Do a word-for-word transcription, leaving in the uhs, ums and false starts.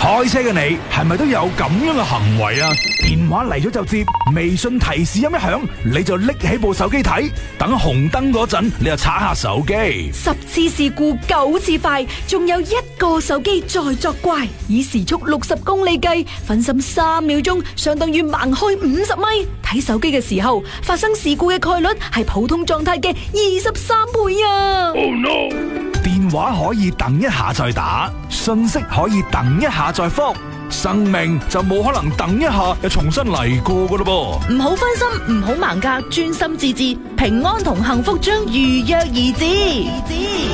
開車嘅你係咪都有咁樣嘅行為啊？電話嚟咗就接，微信提示音一響，你就拎起部手機睇，等紅燈嗰陣你就刷下手機。 十次事故九次快，仲有一個手機在作怪。以時速六十公里計，分心三秒鐘相當於盲開五十米。睇手機嘅時候發生事故嘅概率係普通狀態嘅二十三倍啊！ Oh no！ 電話可以等一下再打，信息可以等一下再覆，生命就冇可能等一下又重新嚟過噶咯噃。 唔好分心，唔好盲格，專心致志，平安同幸福將如約而至。